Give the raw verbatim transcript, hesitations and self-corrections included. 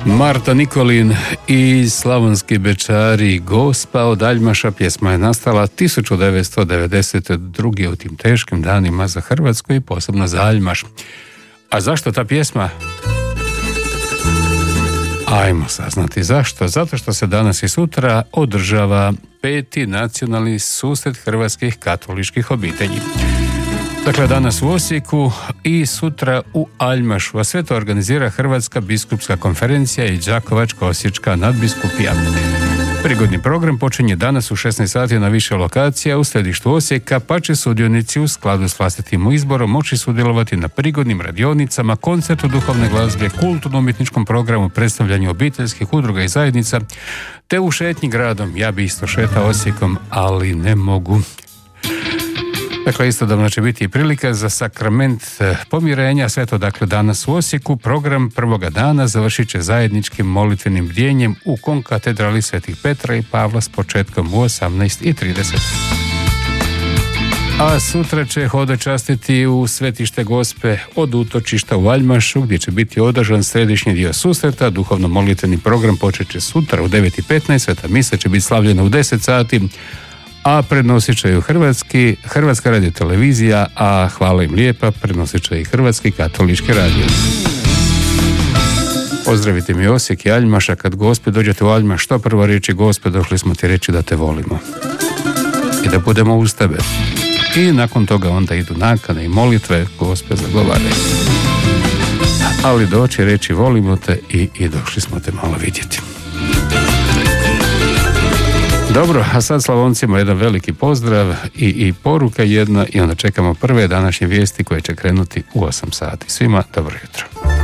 Marta Nikolin i Slavonski bečari, Gospa od Aljmaša. Pjesma je nastala tisuću devetsto devedeset druge u tim teškim danima za Hrvatsku i posebno za Aljmaš. A zašto ta pjesma? Ajmo saznati zašto. Zato što se danas i sutra održava peti nacionalni susret hrvatskih katoličkih obitelji. Dakle, danas u Osijeku i sutra u Aljmašu, a sve to organizira Hrvatska biskupska konferencija i Đakovačko-osječka nadbiskupija. Prigodni program počinje danas u šesnaest sati na više lokacija u središtu Osijeka, pa će sudionici u skladu s vlastitim izborom moći sudjelovati na prigodnim radionicama, koncertu duhovne glazbe, kulturno-umjetničkom programu, predstavljanju obiteljskih udruga i zajednica, te u šetnji gradom. Ja bi isto šetao Osijekom, ali ne mogu. Dakle, istodobno će biti i prilika za sakrament pomirenja, sve to dakle danas u Osijeku. Program prvoga dana završit će zajedničkim molitvenim bdjenjem u konkatedrali Svetih Petra i Pavla s početkom u osamnaest i trideset. A sutra će hodočastiti u Svetište Gospe od utočišta u Aljmašu, gdje će biti održan središnji dio susreta. Duhovno molitveni program počet će sutra u devet i petnaest, sveta misa će biti slavljena u deset sati, a prenosit će ju Hrvatski, Hrvatska radiotelevizija, a hvala im lijepa, prenosit će i Hrvatski katolički radio. Pozdravite mi Osijek i Aljmaša. Kad Gospe dođete u Aljmaš, što prvo reći: Gospe, došli smo ti reći da te volimo i da budemo uz tebe. I nakon toga onda idu nakane i molitve, Gospe zagovaraju. Ali doći reći volimo te i, i došli smo te malo vidjeti. Dobro, a sad Slavoncima jedan veliki pozdrav i, i poruka jedna, i onda čekamo prve današnje vijesti koje će krenuti u osam sati. Svima dobro jutro.